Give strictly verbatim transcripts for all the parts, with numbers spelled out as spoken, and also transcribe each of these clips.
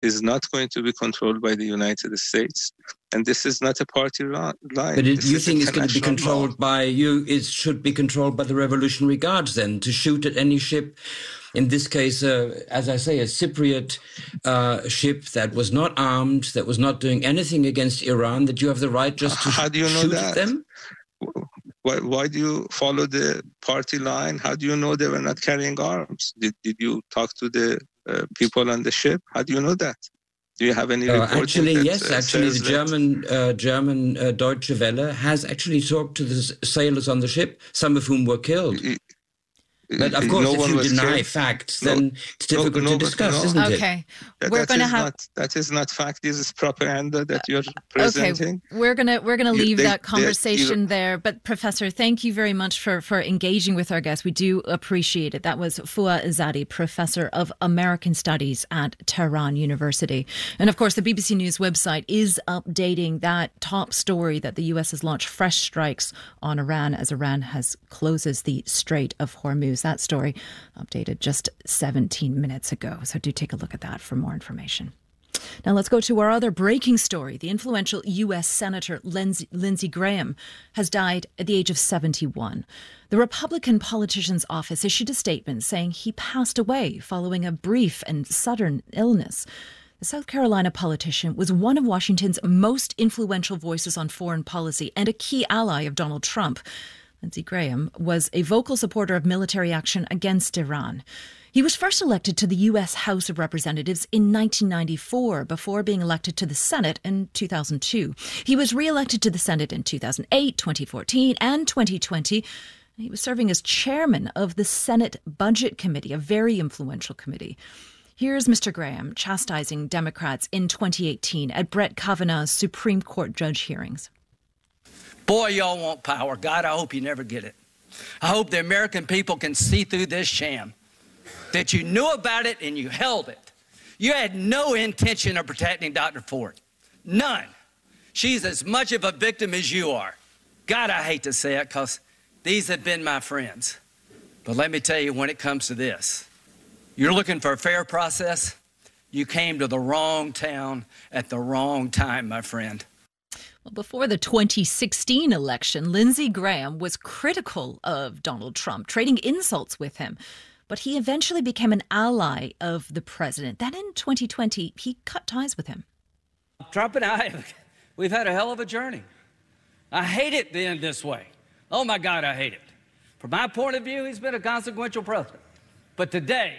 is not going to be controlled by the United States. And this is not a party line. But it, you think it's going to be controlled law. by you? It should be controlled by the Revolutionary Guards then, to shoot at any ship. In this case, uh, as I say, a Cypriot uh, ship that was not armed, that was not doing anything against Iran, that you have the right just to How do you know shoot that? at them? Why, why do you follow the party line? How do you know they were not carrying arms? Did, did you talk to the uh, people on the ship? How do you know that? Do you have any uh, reporting Actually, that, yes. Uh, actually, the that... German uh, German uh, Deutsche Welle has actually talked to the sailors on the ship, some of whom were killed. It, But of course, no if you deny killed. facts, no, then it's difficult no, no, to discuss, no. isn't it? Okay, that, we're that going to is have not, that is not fact. This is propaganda that you're presenting. Okay, we're gonna we're gonna You- leave they- that they- conversation you- there. But Professor, thank you very much for for engaging with our guests. We do appreciate it. That was Fouad Izzadi, Professor of American Studies at Tehran University. And of course, the B B C News website is updating that top story that the U S has launched fresh strikes on Iran as Iran has closes the Strait of Hormuz. That story updated just seventeen minutes ago. So do take a look at that for more information. Now let's go to our other breaking story. The influential U S Senator Lindsey, Lindsey Graham has died at the age of seventy-one. The Republican politician's office issued a statement saying he passed away following a brief and sudden illness. The South Carolina politician was one of Washington's most influential voices on foreign policy and a key ally of Donald Trump. Lindsey Graham was a vocal supporter of military action against Iran. He was first elected to the U S House of Representatives in nineteen ninety-four before being elected to the Senate in two thousand two. He was re-elected to the Senate in two thousand eight, twenty fourteen and twenty twenty. He was serving as chairman of the Senate Budget Committee, a very influential committee. Here's Mister Graham chastising Democrats in twenty eighteen at Brett Kavanaugh's Supreme Court judge hearings. Boy, y'all want power. God, I hope you never get it. I hope the American people can see through this sham, that you knew about it and you held it. You had no intention of protecting Doctor Ford. None. She's as much of a victim as you are. God, I hate to say it because these have been my friends. But let me tell you, when it comes to this, you're looking for a fair process. You came to the wrong town at the wrong time, my friend. Well, before the twenty sixteen election, Lindsey Graham was critical of Donald Trump, trading insults with him. But he eventually became an ally of the president. Then in twenty twenty, he cut ties with him. Trump and I, we've had a hell of a journey. I hate it to end this way. Oh, my God, I hate it. From my point of view, he's been a consequential president. But today,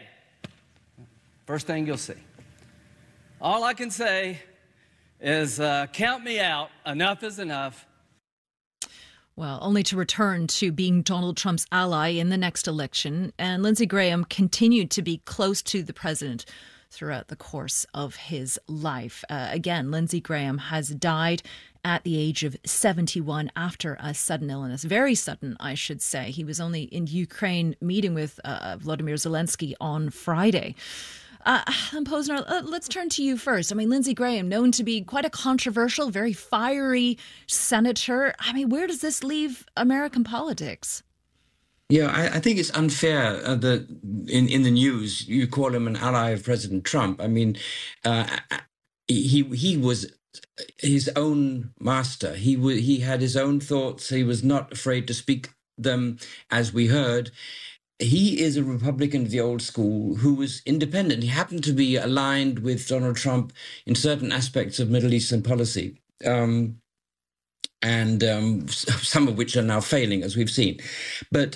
first thing you'll see, all I can say is uh, count me out. Enough is enough. Well, only to return to being Donald Trump's ally in the next election. And Lindsey Graham continued to be close to the president throughout the course of his life. Uh, again, Lindsey Graham has died at the age of seventy-one after a sudden illness. Very sudden, I should say. He was only in Ukraine meeting with uh, Volodymyr Zelensky on Friday. Uh, Posner, uh, let's turn to you first. I mean, Lindsey Graham, known to be quite a controversial, very fiery senator. I mean, where does this leave American politics? Yeah, I, I think it's unfair uh, that in, in the news you call him an ally of President Trump. I mean, uh, he he was his own master. He w- he had his own thoughts. He was not afraid to speak them, as we heard. He is a Republican of the old school who was independent. He happened to be aligned with Donald Trump in certain aspects of Middle Eastern policy, um, and um, some of which are now failing, as we've seen. But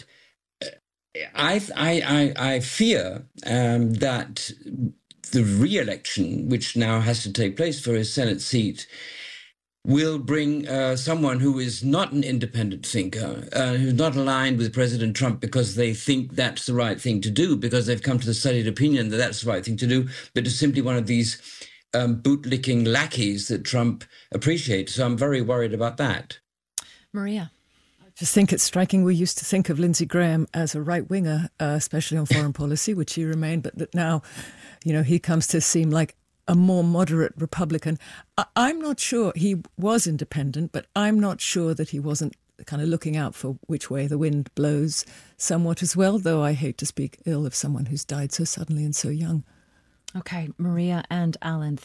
I, I, I, I fear um, that the re-election, which now has to take place for his Senate seat, will bring uh, someone who is not an independent thinker, uh, who's not aligned with President Trump because they think that's the right thing to do, because they've come to the studied opinion that that's the right thing to do, but is simply one of these um, bootlicking lackeys that Trump appreciates. So I'm very worried about that. Maria. I just think it's striking. We used to think of Lindsey Graham as a right-winger, uh, especially on foreign policy, which he remained, but that now, you know, he comes to seem like a more moderate Republican. I- I'm not sure he was independent, but I'm not sure that he wasn't kind of looking out for which way the wind blows somewhat as well, though I hate to speak ill of someone who's died so suddenly and so young. Okay, Maria and Alan,